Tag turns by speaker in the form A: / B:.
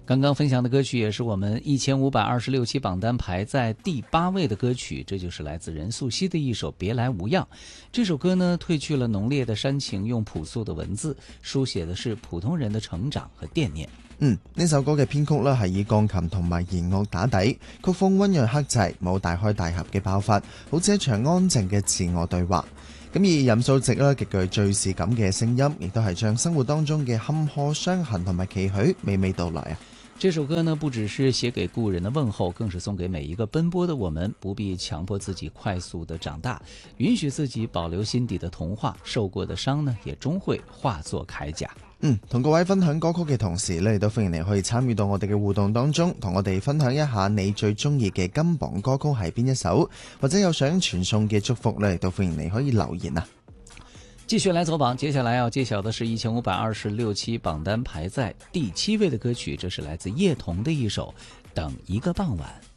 A: 刚刚分享的歌曲也是我们1526期榜单排在第8位的歌曲，这就是来自任素汐的一首《別來無恙》。这首歌呢，褪去了濃烈的煽情，用朴素的文字書寫的是普通人的成長和惦念。
B: 呢首歌嘅編曲呢係以鋼琴同埋弦樂打底，曲風溫潤克制，冇大開大合嘅爆發，好似一場安靜嘅自我對話。咁而任素汐呢極具敘事感嘅聲音，亦都係將生活當中嘅坎坷、傷痕同埋期許娓娓道來啊！
A: 这首歌呢，不只是写给故人的問候，更是送給每一個奔波的我們，不必強迫自己快速的長大，允許自己保留心底的童話，受過的傷呢，也終會化作鎧甲。
B: 同各位分享歌曲嘅同時呢，亦都歡迎你可以參與到我哋嘅互動當中，同我哋分享一下你最中意嘅金榜歌曲係邊一首，或者有想傳送嘅祝福呢，亦都歡迎你可以留言啊！
A: 繼續來走榜，接下來要揭曉的是1526期榜單排在第7位的歌曲，這是來自葉童的一首《等一個傍晚》。